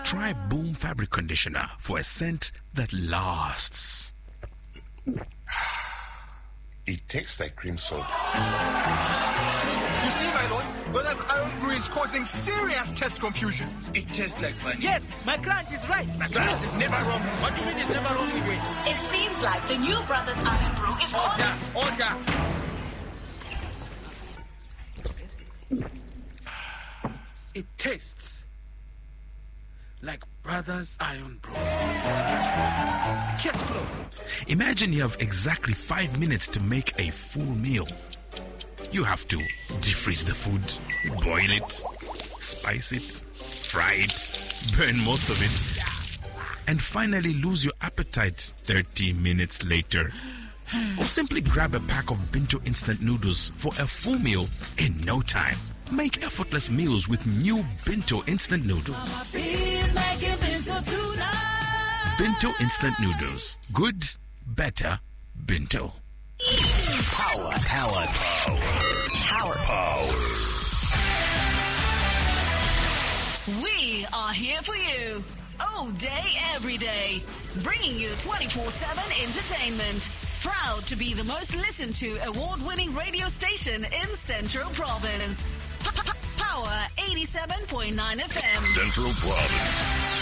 Try Boom Fabric Conditioner for a scent that lasts. It tastes like cream soda. You see, my lord, Brothers Iron Brew is causing serious test confusion. It tastes like fun. Yes, my crunch is right. My crunch is never wrong. What do you mean it's never wrong? Wait. It seems like the new Brothers Iron Brew is Order. It tastes like Brothers Iron Brew. Case closed. Imagine you have exactly 5 minutes to make a full meal. You have to defreeze the food, boil it, spice it, fry it, burn most of it, and finally lose your appetite 30 minutes later. Or simply grab a pack of Binto instant noodles for a full meal in no time. Make effortless meals with new Binto instant noodles. Binto instant noodles. Good, better, Binto. Power. We are here for you. All day, every day. Bringing you 24/7 entertainment. Proud to be the most listened to award-winning radio station in Central Province. Power 87.9 FM. Central Province.